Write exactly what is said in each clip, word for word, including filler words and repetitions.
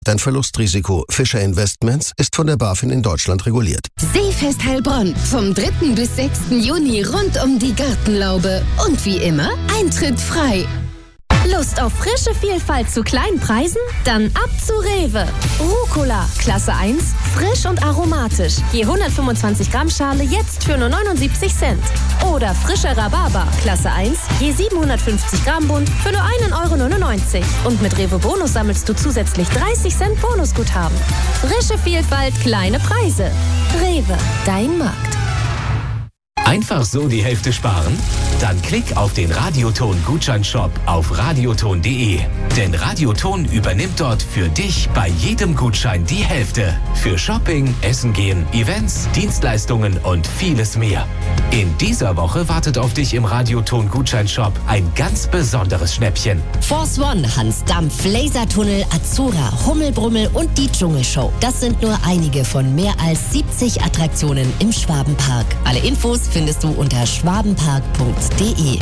Dein Verlustrisiko Fischer Investments ist von der BaFin in Deutschland reguliert. Seefest Heilbronn. Vom dritten bis sechsten Juni rund um die Gartenlaube. Und wie immer, Eintritt frei. Lust auf frische Vielfalt zu kleinen Preisen? Dann ab zu Rewe. Rucola, Klasse eins, frisch und aromatisch. Je hundertfünfundzwanzig Gramm Schale jetzt für nur neunundsiebzig Cent. Oder frischer Rhabarber, Klasse eins, je siebenhundertfünfzig Gramm Bund für nur einen Euro neunundneunzig. Und mit Rewe Bonus sammelst du zusätzlich dreißig Cent Bonusguthaben. Frische Vielfalt, kleine Preise. Rewe, dein Markt. Einfach so die Hälfte sparen? Dann klick auf den Radioton-Gutscheinshop auf radioton punkt de. Denn Radioton übernimmt dort für dich bei jedem Gutschein die Hälfte. Für Shopping, Essen gehen, Events, Dienstleistungen und vieles mehr. In dieser Woche wartet auf dich im Radioton-Gutscheinshop ein ganz besonderes Schnäppchen. Force One, Hans Dampf, Lasertunnel, Azura, Hummelbrummel und die Dschungelshow. Das sind nur einige von mehr als siebzig Attraktionen im Schwabenpark. Alle Infos findest du unter schwabenpark punkt de.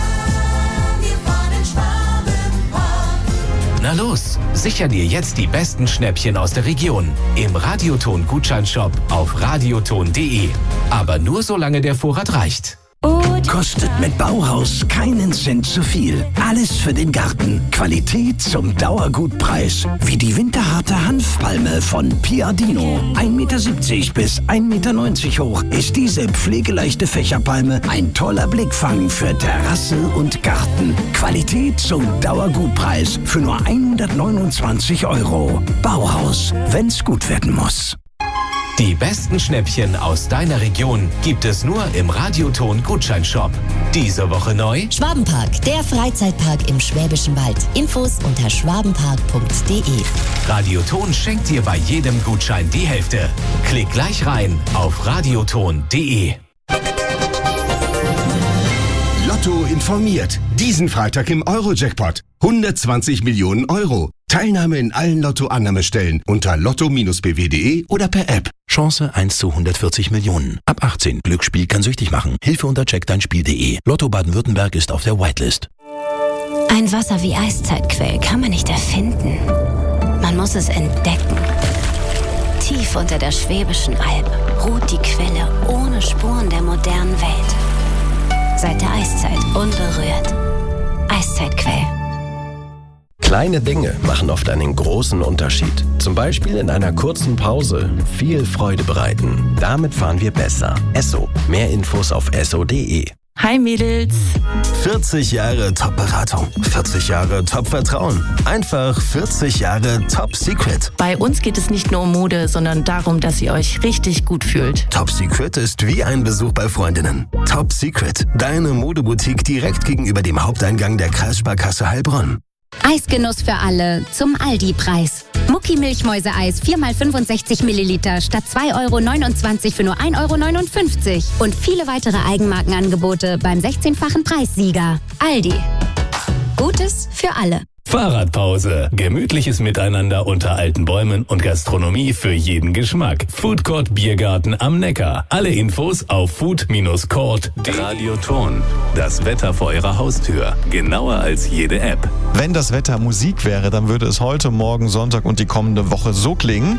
Na los, sicher dir jetzt die besten Schnäppchen aus der Region im Radioton-Gutscheinshop auf radioton punkt de. Aber nur solange der Vorrat reicht. Kostet mit Bauhaus keinen Cent zu viel. Alles für den Garten. Qualität zum Dauergutpreis. Wie die winterharte Hanfpalme von Piadino. ein Meter siebzig bis ein Meter neunzig hoch ist diese pflegeleichte Fächerpalme ein toller Blickfang für Terrasse und Garten. Qualität zum Dauergutpreis für nur hundertneunundzwanzig Euro. Bauhaus, wenn's gut werden muss. Die besten Schnäppchen aus deiner Region gibt es nur im Radioton-Gutscheinshop. Diese Woche neu: Schwabenpark, der Freizeitpark im Schwäbischen Wald. Infos unter schwabenpark punkt de. Radioton schenkt dir bei jedem Gutschein die Hälfte. Klick gleich rein auf radioton punkt de. Lotto informiert. Diesen Freitag im Euro-Jackpot. hundertzwanzig Millionen Euro. Teilnahme in allen Lotto-Annahmestellen unter lotto Bindestrich b w punkt de oder per App. Chance eins zu hundertvierzig Millionen. Ab achtzehn. Glücksspiel kann süchtig machen. Hilfe unter check dein Spiel punkt de. Lotto Baden-Württemberg ist auf der Whitelist. Ein Wasser wie Eiszeitquell kann man nicht erfinden. Man muss es entdecken. Tief unter der Schwäbischen Alb ruht die Quelle ohne Spuren der modernen Welt. Seit der Eiszeit unberührt. Eiszeitquell. Kleine Dinge machen oft einen großen Unterschied. Zum Beispiel in einer kurzen Pause viel Freude bereiten. Damit fahren wir besser. Esso. Mehr Infos auf esso punkt de. Hi Mädels. vierzig Jahre Top-Beratung. vierzig Jahre Top-Vertrauen. Einfach vierzig Jahre Top Secret. Bei uns geht es nicht nur um Mode, sondern darum, dass ihr euch richtig gut fühlt. Top Secret ist wie ein Besuch bei Freundinnen. Top Secret. Deine Modeboutique direkt gegenüber dem Haupteingang der Kreissparkasse Heilbronn. Eisgenuss für alle zum Aldi-Preis. Mucki Milchmäuseeis vier mal fünfundsechzig Milliliter statt zwei Euro neunundzwanzig für nur ein Euro neunundfünfzig. Und viele weitere Eigenmarkenangebote beim sechzehnfachen Preissieger. Aldi. Gutes für alle. Fahrradpause. Gemütliches Miteinander unter alten Bäumen und Gastronomie für jeden Geschmack. Food Court Biergarten am Neckar. Alle Infos auf food Bindestrich court punkt de. Radioton. Das Wetter vor Ihrer Haustür. Genauer als jede App. Wenn das Wetter Musik wäre, dann würde es heute, morgen, Sonntag und die kommende Woche so klingen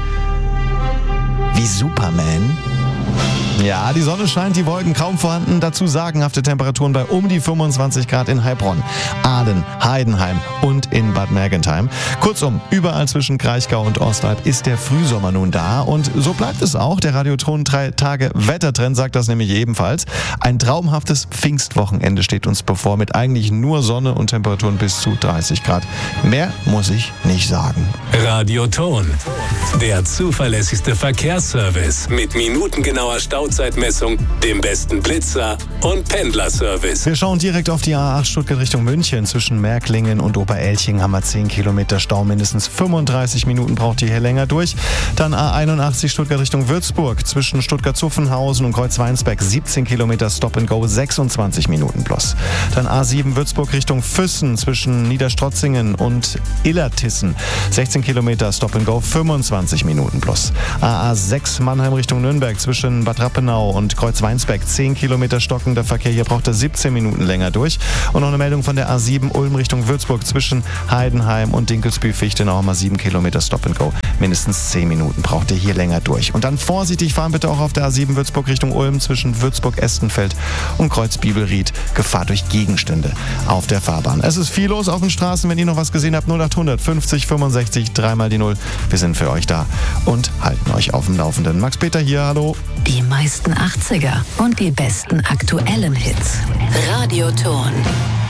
wie Superman. Ja, die Sonne scheint, die Wolken kaum vorhanden. Dazu sagenhafte Temperaturen bei um die fünfundzwanzig Grad in Heilbronn, Aalen, Heidenheim und in Bad Mergentheim. Kurzum, überall zwischen Kraichgau und Ostalb ist der Frühsommer nun da. Und so bleibt es auch. Der Radioton drei Tage Wettertrend sagt das nämlich ebenfalls. Ein traumhaftes Pfingstwochenende steht uns bevor mit eigentlich nur Sonne und Temperaturen bis zu dreißig Grad. Mehr muss ich nicht sagen. Radioton. Der zuverlässigste Verkehrsservice mit minutengenauer Stauzeitmessung, dem besten Blitzer und Pendlerservice. Wir schauen direkt auf die A acht Stuttgart Richtung München. Zwischen Märklingen und Oberelching haben wir zehn Kilometer Stau. Mindestens fünfunddreißig Minuten braucht ihr hier länger durch. Dann A einundachtzig Stuttgart Richtung Würzburg. Zwischen Stuttgart-Zuffenhausen und Kreuzweinsberg stopzehn Kilometer Stop and Go, sechsundzwanzig Minuten plus. Dann A sieben Würzburg Richtung Füssen. Zwischen Niederstrotzingen und Illertissen. sechzehn Kilometer Stop and Go, fünfundzwanzig Minuten plus. A A sechs Mannheim Richtung Nürnberg. Zwischen zwischen Bad Rappenau und Kreuzweinsbeck zehn Kilometer stockender Verkehr. Hier braucht er siebzehn Minuten länger durch. Und noch eine Meldung von der A sieben Ulm Richtung Würzburg zwischen Heidenheim und Dinkelsbühl-Fichte noch mal sieben Kilometer Stop and Go. Mindestens zehn Minuten braucht ihr hier länger durch. Und dann vorsichtig fahren bitte auch auf der A sieben Würzburg Richtung Ulm zwischen Würzburg-Estenfeld und Kreuz-Bibelried. Gefahr durch Gegenstände auf der Fahrbahn. Es ist viel los auf den Straßen. Wenn ihr noch was gesehen habt, null acht hundert fünfzig fünfundsechzig, dreimal die Null. Wir sind für euch da und halten euch auf dem Laufenden. Max Peter hier, hallo. Die meisten achtziger und die besten aktuellen Hits. Radioton.